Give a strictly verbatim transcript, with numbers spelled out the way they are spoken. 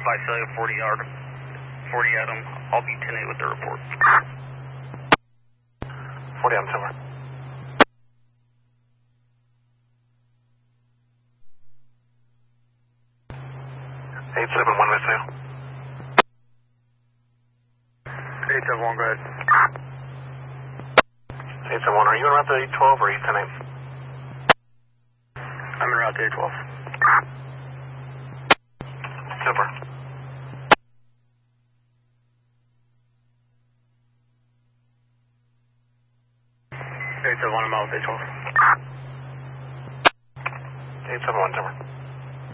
by cellular forty yard, forty Adam. I'll be ten eight with the report. forty Adam, somewhere. eight seven one, with you. eight seven one, go ahead. eight seven one, are you en route to eight twelve or eight ten eight? I'm en route to eight twelve. Super. eight seven one, I'm out with eight twelve. eight seven one, Timber.